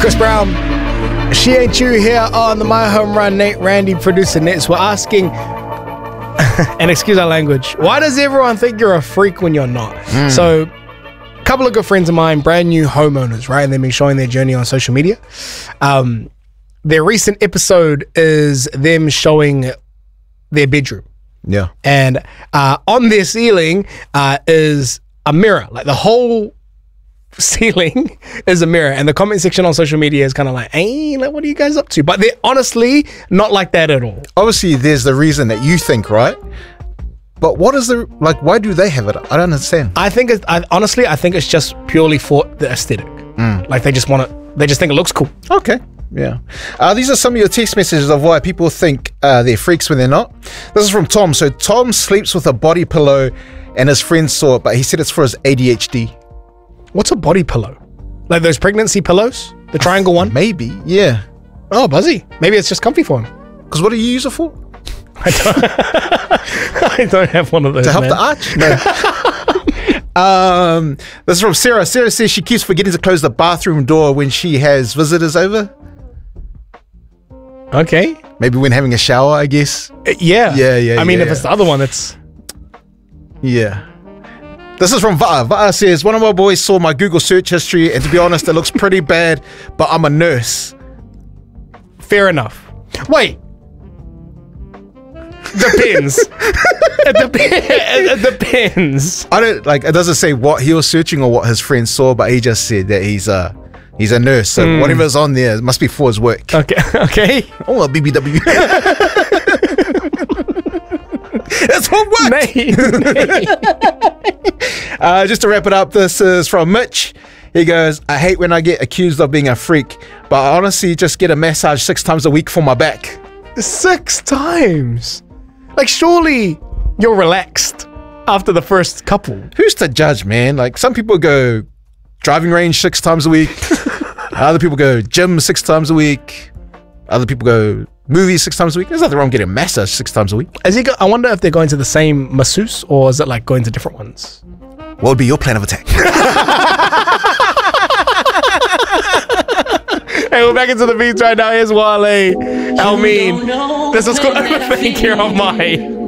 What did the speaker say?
Chris Brown, She Ain't You here on the My Home Run. Nate, Randy, producer Nets. We're asking, and excuse our language, why does everyone think you're a freak when you're not? So, a couple of good friends of mine, brand new homeowners, right? And they've been showing their journey on social media. Their recent episode is them showing their bedroom. Yeah. And on their ceiling is a mirror. Like the whole ceiling is a mirror. And the comment section on social media is kind of like, hey, like, what are you guys up to? But they're honestly not like that at all. Obviously, there's the reason that you think, right? But what is the, like, why do they have it? I don't understand. I think, honestly, I think it's just purely for the aesthetic. Like they just want it, they just think it looks cool. Okay. Yeah. These are some of your text messages of why people think they're freaks when they're not. This is from Tom. So Tom sleeps with a body pillow and his friends saw it, but he said it's for his ADHD. What's a body pillow? Like those pregnancy pillows? The triangle one? Maybe, yeah. Oh, Buzzy. Maybe it's just comfy for him. Because what do you use it for? I don't have one of those, To help the arch? No. This is from Sarah. Sarah says she keeps forgetting to close the bathroom door when she has visitors over. Okay. Maybe when having a shower, I guess. Yeah. Yeah. I mean, if it's the other one, it's... Yeah. This is from Va'a. Va'a says, one of my boys saw my Google search history, and to be honest, it looks pretty bad, but I'm a nurse. Fair enough. Wait. Depends. It depends. I don't, like, it doesn't say what he was searching or what his friends saw, but he just said that he's a nurse. So whatever's on there, it must be for his work. Okay. Oh, a BBW. It's for work. Just to wrap it up, this is from Mitch. He goes, I hate when I get accused of being a freak, but I honestly just get a massage 6 times a week for my back. 6 times? Like, surely you're relaxed after the first couple. Who's to judge, man? Like, some people go driving range 6 times a week. Other people go gym 6 times a week. Other people go movies 6 times a week. There's nothing wrong getting a massage 6 times a week. I wonder if they're going to the same masseuse, or is it like going to different ones? What would be your plan of attack? Hey, we're back into the beats right now. Here's Wale. How mean. This is called Overthinker of Mine.